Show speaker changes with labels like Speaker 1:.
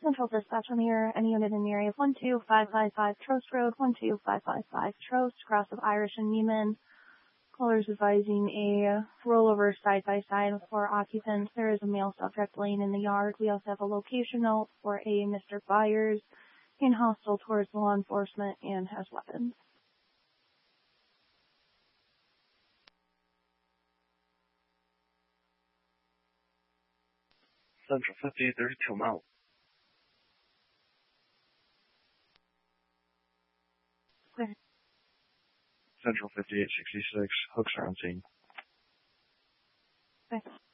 Speaker 1: Central Dispatch on the air. Any unit in the area of 12555 Trost Road, 12555 Trost, cross of Irish and Neiman. Callers advising a rollover side-by-side with 4 occupants. There is a male subject laying in the yard. We also have a location note for a Mr. Byers being hostile towards law enforcement and has weapons.
Speaker 2: Central 5832 Mount.
Speaker 1: Clear.
Speaker 2: Central 5866, hooks are on scene.
Speaker 1: Okay.